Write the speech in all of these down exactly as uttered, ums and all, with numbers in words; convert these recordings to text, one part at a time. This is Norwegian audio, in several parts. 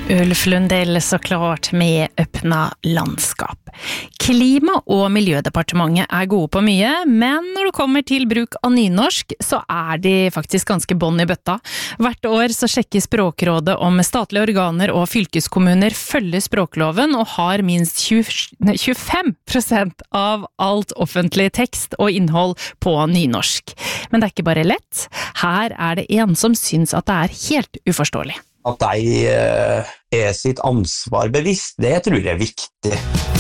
Ulf Lundell så klart med öppna landskap. Klima- og miljødepartementet er gode på mye, men når det kommer til bruk av nynorsk, så er de faktisk ganske bånd i bøtta. Hvert år så sjekker Språkrådet om statlige organer og fylkeskommuner følger språkloven og har minst tjuefem prosent av alt offentlig tekst og innhold på nynorsk. Men det er ikke bare lett. Her er det en som syns at det er helt uforståelig. At de er sitt ansvar bevisst, det tror jeg er viktig.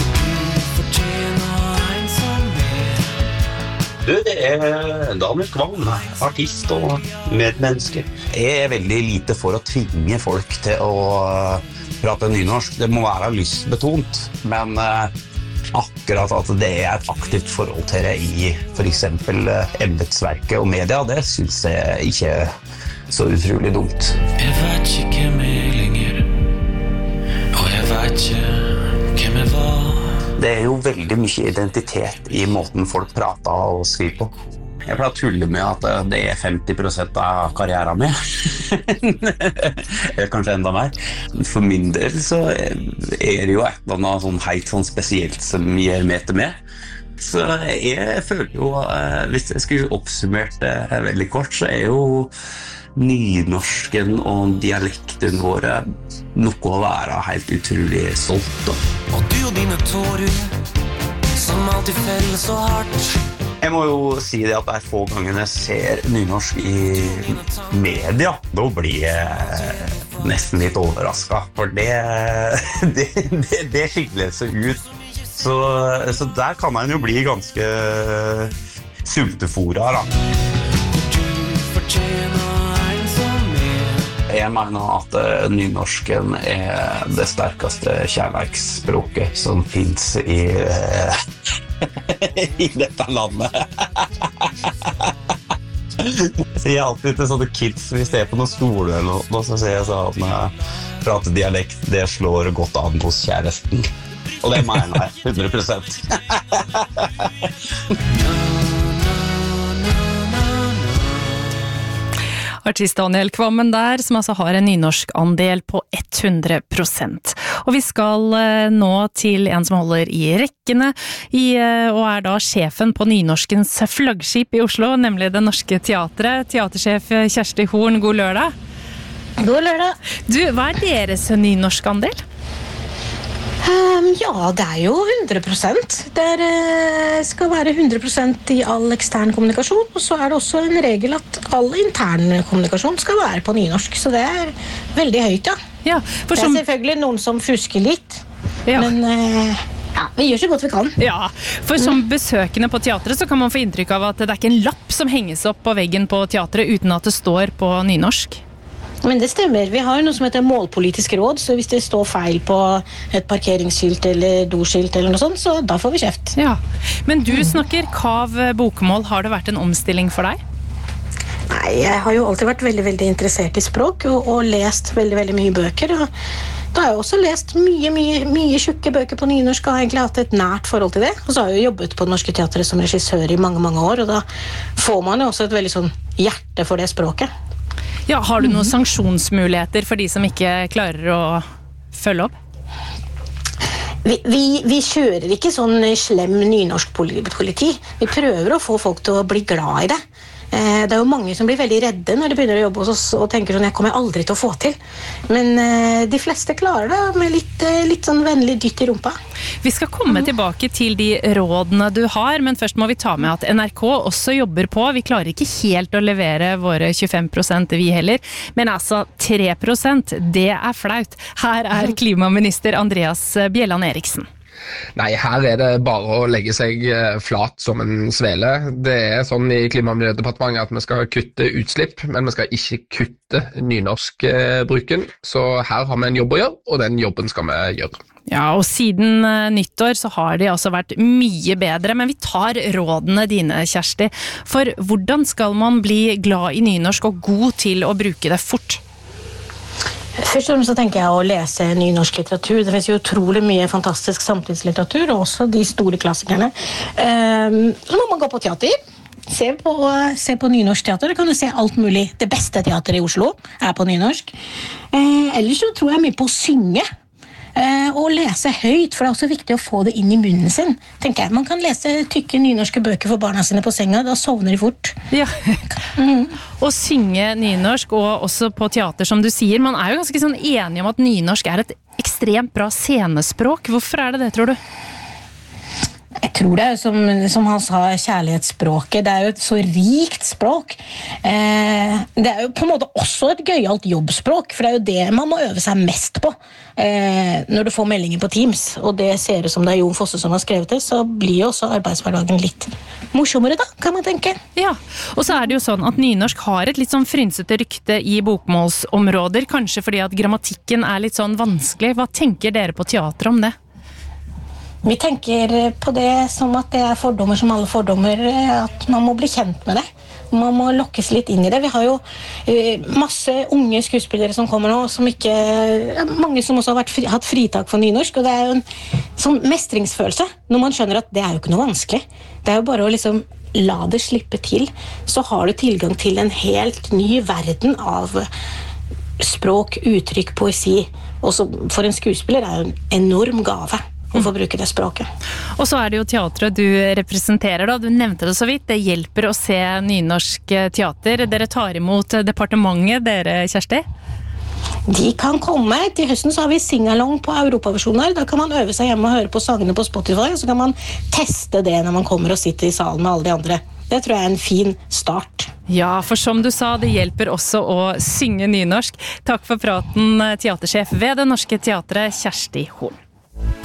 Du, det er Daniel Kvang, artist og medmenneske. Jeg er veldig lite for å tvinge folk til å prate nynorsk. Det må være lystbetont, men akkurat at det er et aktivt forhold til det i for eksempel embetsverket og media, det synes jeg ikke er så utrolig dumt. Jeg vet ikke hvem jeg er lenger, og jeg vet ikke hvem jeg var. Det er jo veldig mye identitet i måten folk prater og skriver på. Jeg pleier å tulle med at det er femti prosent av karrieren min. Kanskje enda mer. For min del så er det jo et eller annet sånn helt sånn spesielt som gjør meg til meg. Så jeg føler jo, hvis jeg skulle oppsummert det veldig kort, så er jo nynorsken og dialekten våre noe å være helt utrolig stolt av. Og du og dine tårer som alltid feller så hardt. Jeg må jo si det at det er få ganger jeg ser nynorsk i media. Da blir jeg nesten litt overrasket, for det, det, det, det skiller seg ut. Så, så der kan man jo bli ganske sultefora, da. Jeg mener at nynorsken er det sterkeste kjærlighetsspråket som finnes i, i dette landet. Så jeg er alltid til sånne kids, hvis jeg er på noen skole eller noe, så sier jeg sånn at prate dialekt, det slår godt an hos kjæresten. Og det mener jeg, hundre prosent. Artist Daniel Kvammen der, som altså har en nynorsk andel på hundre prosent. Og vi skal nå til en som holder i rekkene, i, og er da sjefen på nynorskens flaggskip i Oslo, nemlig Det Norske Teatret. Teatersjef Kjersti Horn, god lørdag. God lørdag. Du, hva er deres nynorsk andel? Um, ja, det er jo hundre prosent. Det er, uh, skal være hundre prosent i all ekstern kommunikasjon, og så er det også en regel at all intern kommunikasjon skal være på nynorsk, så det er veldig høyt, ja. Ja, for som... Det er selvfølgelig noen som fusker litt, ja. Men uh, ja, vi gjør så godt vi kan. Ja, for som mm. besøkende på teatret så kan man få inntrykk av at det er ikke en lapp som henges opp på veggen på teatret uten at det står på nynorsk. Men det stemmer. Vi har noe som heter målpolitisk råd, så hvis det står feil på et parkeringsskilt eller doskilt eller noe sånt, så da får vi kjeft. Ja, men du snakker kav bokmål. Har det vært en omstilling for deg? Nei, jeg har jo alltid vært veldig, veldig interessert i språk og, og lest veldig, veldig mye bøker. Og da har jeg også lest mye, mye, mye tjukke bøker på nynorsk og har egentlig hatt et nært forhold til det. Og så har jeg jo jobbet på Det Norske Teatret som regissør i mange, mange år, og da får man jo også et veldig sånn hjerte for det språket. Ja, har du noen mm. sanksjonsmuligheter for de som ikke klarer å følge opp? Vi, vi, vi kjører ikke sånn slem nynorsk politi. Vi prøver å få folk til å bli glad i det. Det er jo mange som blir veldig redde når de begynner å jobbe hos oss og tenker sånn, jeg kommer aldri til å få til. Men de fleste klarer det med litt, litt sånn vennlig dytt i rumpa. Vi skal komme mm. tilbake til de rådene du har, men først må vi ta med at N R K også jobber på. Vi klarer ikke helt å levere våre tjuefem prosent vi heller, men altså tre prosent, det er flaut. Her er klimaminister Andreas Bjelland Eriksen. Nei, her er det bare å legge seg flat som en svele. Det er sånn i Klima- og miljødepartementet at vi skal kutte utslipp, men vi skal ikke kutte nynorskbruken. Så her har vi en jobb å gjøre, og den jobben skal vi gjøre. Ja, og siden nyttår så har de altså vært mye bedre, men vi tar rådene dine, Kjersti. For hvordan skal man bli glad i nynorsk og god til å bruke det fort? Først og fremst så tenker jeg å lese ny norsk litteratur. Det finnes jo utrolig mye fantastisk samtidslitteratur, og også de store klassikerne. Så må man gå på teater. Se på, se på nynorsk teater. Da kan du se alt mulig. Det beste teateret i Oslo er på nynorsk. ellers så tror jeg mye på å synge. Eh, og lese høyt, for det er også viktig å få det inn i munnen sin, tenker jeg. Man kan lese tykke nynorske bøker for barna sine på senga, da sovner de fort. Ja, mm. Og synge nynorsk, og også på teater, som du sier. Man er jo ganske sånn enig om at nynorsk er et ekstremt bra scenespråk. Hvorfor er det det, tror du? Jeg tror det er som, som han sa, kjærlighetsspråket. Det er jo et så rikt språk. Eh, det er jo på en måte også et gøyalt jobbspråk, for det er jo det man må øve seg mest på eh, når du får meldinger på Teams. Og det ser ut som det er Jon Fosse som har skrevet det, så blir jo også arbeidshverdagen litt morsommere da, kan man tenke. Ja, og så er det jo sånn at nynorsk har et litt sånn frynsete rykte i bokmålsområder, kanskje fordi at grammatikken er litt sånn vanskelig. Hva tenker dere på teater om det? Vi tenker på det som at det er fordommer som alle fordommer, at man må bli kjent med det. Man må lokkes litt inn i det. Vi har jo eh, masse unge skuespillere som kommer nå, som ikke, mange som også har vært, hatt fritak for nynorsk, og det er jo en sånn mestringsfølelse, når man skjønner at det er jo ikke noe vanskelig. Det er jo bare å liksom la det slippe til, så har du tilgang til en helt ny verden av språk, uttrykk, poesi, og så for en skuespiller er jo en enorm gave å få bruke det språket. Og så er det jo teatret du representerer da, du nevnte det så vidt, det hjelper å se nynorsk teater. Dere tar imot departementet, dere, Kjersti? De kan komme. Til høsten så har vi sing-along på Europaversjoner. Da kan man øve seg hjemme og høre på sangene på Spotify, og så kan man teste det når man kommer og sitter i salen med alle de andre. Det tror jeg er en fin start. Ja, for som du sa, det hjelper også å synge nynorsk. Takk for praten, teatersjef ved Det Norske Teatret, Kjersti Horn.